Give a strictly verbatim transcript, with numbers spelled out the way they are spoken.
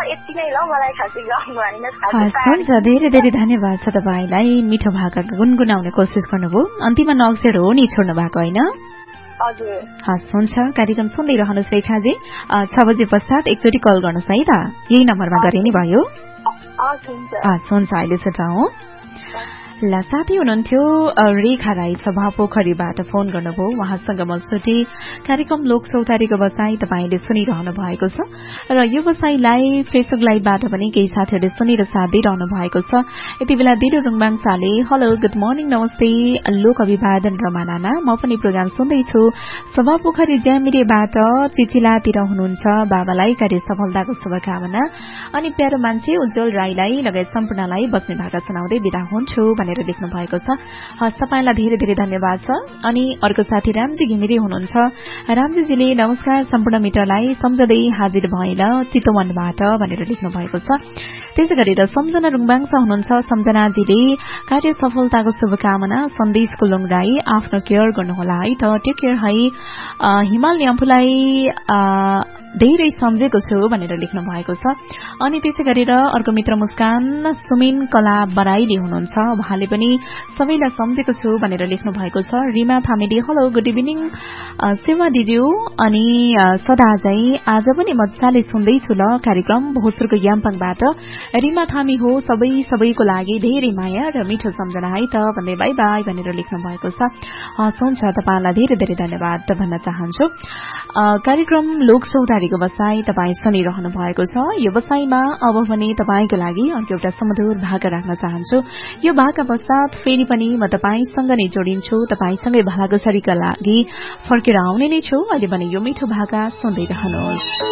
यति नै ल मलाई खासै गाउनु हैन हुन्छ धेरै धेरै धन्यवाद छ तपाईलाई मिठो भाका गुनगुनाउने कोसिस गर्नुभयो अन्तिममा नक्सेर हो नि छोड्नु भएको हैन हजुर हस् हुन्छ कार्यक्रम सुन्दै रहनुहोस् रेखाजी छ बजे पश्चात एकचोटि कल गर्नुहोस् है त यही नम्बरमा गरे नि भयो हस् हुन्छ अहिले छुटाउँ ल साथी हुनुहुन्थ्यो रेखा राई सभा पोखरीबाट फोन गर्नुभयो उहाँसँग म छुटे कार्यक्रम लोकसौतारीको बसाई तपाईले सुनिरहनु भएको छ र यो बसाईलाई फेसबुक लाइभबाट पनि केही साथीहरूले सुनेर साथ दिइरहनु भएको छ यति बेला दिरो रुङबाङसाले हेलो गुड मर्निङ नमस्ते लोक अभिवादन रमानाना म पनि प्रोग्राम सुन्दैछु सभा पोखरी ज्यामिरेबाट चिचिलातिर हुनुहुन्छ बाबालाई कार्य सफलताको शुभकामना अनि प्यारो मान्छे उज्जवल राईलाई लगायत सम्पूर्णलाई बस्ने भाका सुनाउँदै बिदा हुन्छु भनेर लेख्नु भएको छ हस् तपाईलाई धेरै धेरै धन्यवाद छ अनि अर्को साथी रामजी घिमिरे हुनुहुन्छ रामजीजीले नमस्कार सम्पूर्ण मित्रलाई सम्झदै हाजिर भएन चितवनबाट भनेर लेख्नु भएको छ त्यसै गरेर सम्झना रुङबाङसा हुनुहुन्छ सम्झनाजीले कार्य सफलताको शुभकामना सन्देश कुलुङ राई आफ्नो केयर गर्नुहोला है त टेक केयर है हिमाल न्याम्फुलाई धेरै सम्झेको छु भनेर लेख्नु भएको छ अनि त्यसै गरेर अर्को मित्र मुस्कान सुमिन कला बराईले हुनुहुन्छ उहाँले पनि सबैलाई सम्झेको छु भनेर लेख्नु भएको छ रिमा थामेले हेलो गुड इभिनिङ सेवा दिज्यू अनि सदा चाहिँ आज पनि मजाले सुन्दैछु ल कार्यक्रम भोसुरको याम्पाङबाट रिमा थामी हो सबै सबैको लागि धेरै माया र मिठो सम्झना है त भन्दै बाई बाई भनेर लेख्नु भएको छ हस् हुन्छ तपाईलाई धेरै धेरै धन्यवाद भन्न चाहन्छु कार्यक्रम लोकसौतारीको बसाई तपाईँ सुनिरहनु भएको छ यो बसाईमा अब भने तपाईको लागि अर्को एउटा सुमधुर भाका राख्न चाहन्छु यो भाका पश्चात फेरि पनि म तपाईसँग नै जोडिन्छु तपाईसँगै भागोसरीका लागि फर्केर आउने नै छु अहिले भने यो मिठो भाका सुन्दै रहनुहोस्